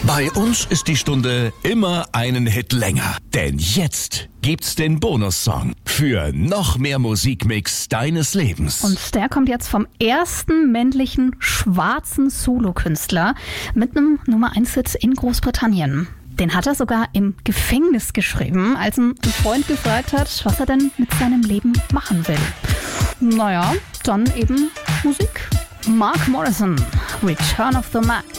Bei uns ist die Stunde immer einen Hit länger. Denn jetzt gibt's den Bonussong für noch mehr Musikmix deines Lebens. Und der kommt jetzt vom ersten männlichen schwarzen Solokünstler mit einem Nummer-1-Hit in Großbritannien. Den hat er sogar im Gefängnis geschrieben, als ein Freund gefragt hat, was er denn mit seinem Leben machen will. Naja, dann eben Musik. Mark Morrison, Return of the Mac.